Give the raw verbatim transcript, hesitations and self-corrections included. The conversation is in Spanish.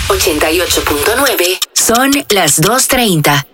ochenta y ocho punto nueve son las dos treinta.